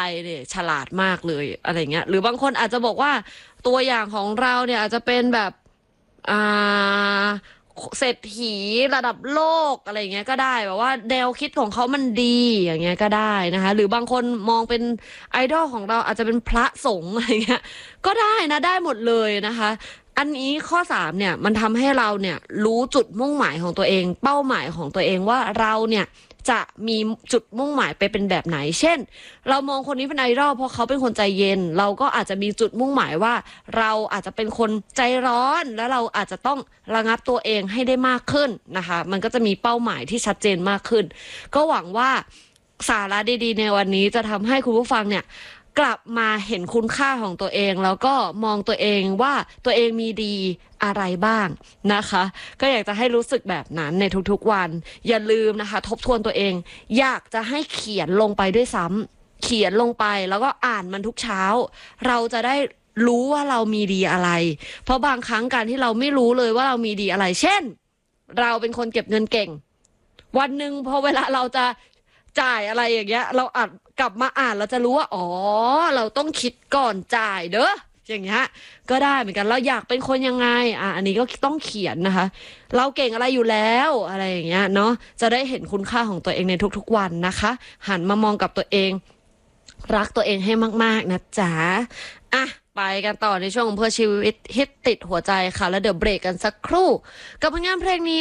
เนี่ยฉลาดมากเลยอะไรเงี้ยหรือบางคนอาจจะบอกว่าตัวอย่างของเราเนี่ยอาจจะเป็นแบบอ่าเศรษฐีระดับโลกอะไรเงี้ยก็ได้แบบว่าแนวคิดของเขามันดีอย่างเงี้ยก็ได้นะคะหรือบางคนมองเป็นไอดอลของเราอาจจะเป็นพระสงฆ์อะไรเงี้ยก็ได้นะได้หมดเลยนะคะอันนี้ข้อ3เนี่ยมันทำให้เราเนี่ยรู้จุดมุ่งหมายของตัวเองเป้าหมายของตัวเองว่าเราเนี่ยจะมีจุดมุ่งหมายไปเป็นแบบไหนเช่นเรามองคนนี้เป็นไอดอลเพราะเขาเป็นคนใจเย็นเราก็อาจจะมีจุดมุ่งหมายว่าเราอาจจะเป็นคนใจร้อนแล้วเราอาจจะต้องระงับตัวเองให้ได้มากขึ้นนะคะมันก็จะมีเป้าหมายที่ชัดเจนมากขึ้นก็หวังว่าสาระดีๆในวันนี้จะทำให้คุณผู้ฟังเนี่ยกลับมาเห็นคุณค่าของตัวเองแล้วก็มองตัวเองว่าตัวเองมีดีอะไรบ้างนะคะก็อยากจะให้รู้สึกแบบนั้นในทุกๆวันอย่าลืมนะคะทบทวนตัวเองอยากจะให้เขียนลงไปด้วยซ้ำเขียนลงไปแล้วก็อ่านมันทุกเช้าเราจะได้รู้ว่าเรามีดีอะไรเพราะบางครั้งการที่เราไม่รู้เลยว่าเรามีดีอะไรเช่นเราเป็นคนเก็บเงินเก่งวันหนึ่งพอเวลาเราจะจ่ายอะไรอย่างเงี้ยเราอาจกลับมาอ่านเราจะรู้ว่าอ๋อเราต้องคิดก่อนจ่ายเด้ออย่างเงี้ยก็ได้เหมือนกันเราอยากเป็นคนยังไงอันนี้ก็ต้องเขียนนะคะเราเก่งอะไรอยู่แล้วอะไรอย่างเงี้ยเนาะจะได้เห็นคุณค่าของตัวเองในทุกๆวันนะคะหันมามองกับตัวเองรักตัวเองให้มากๆนะจ๊ะอ่ะไปกันต่อในช่วงของเพื่อชีวิตฮิตติดหัวใจค่ะแล้วเดี๋ยวเบรกกันสักครู่กับผลงานเพลงนี้